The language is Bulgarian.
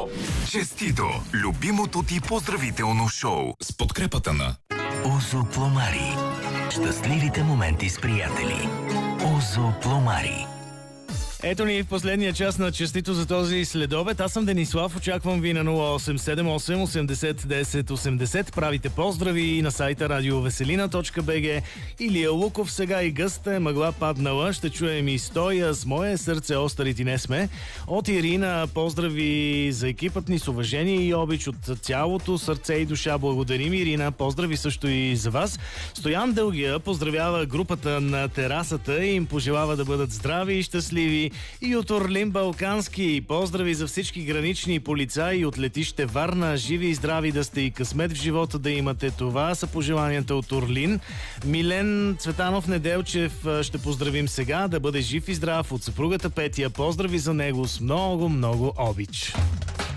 шоу. Честито, любимото ти поздравително шоу с подкрепата на Озо Пломари. Щастливите моменти с приятели. Озо Пломари. Ето ни в последния час на Честито за този следобед. Аз съм Денислав, очаквам ви на 0878 80 10 80. Правите поздрави на сайта радиовеселина.bg. Илия Луков сега и гъста е мъгла паднала. Ще чуем история с мое сърце остарите не сме. От Ирина поздрави за екипът ни с уважение и обич от цялото сърце и душа. Благодарим, Ирина. Поздрави също и за вас. Стоян Дългия поздравява групата на терасата и им пожелава да бъдат здрави и щастливи. И от Орлин Балкански поздрави за всички гранични полицаи от летище Варна. Живи и здрави да сте и късмет в живота да имате. Това са пожеланията от Орлин. Милен Цветанов Неделчев ще поздравим сега. Да бъде жив и здрав от съпругата Петя. Поздрави за него с много, много обич.